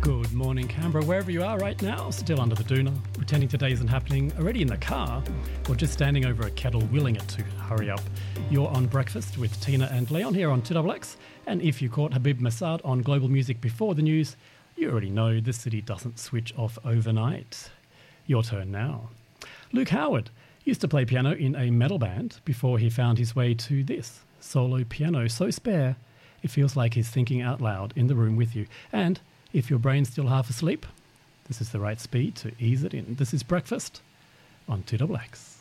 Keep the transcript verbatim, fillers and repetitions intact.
Good morning, Canberra, wherever you are right now, still under the doona, pretending today isn't happening, already in the car, or just standing over a kettle willing it to hurry up. You're on Breakfast with Tina and Leon here on two X X, and if you caught Habib Massad on Global Music before the news, you already know the city doesn't switch off overnight. Your turn now. Luke Howard used to play piano in a metal band before he found his way to this solo piano so spare it feels like he's thinking out loud in the room with you. And if your brain's still half asleep, this is the right speed to ease it in. This is Breakfast on two X X.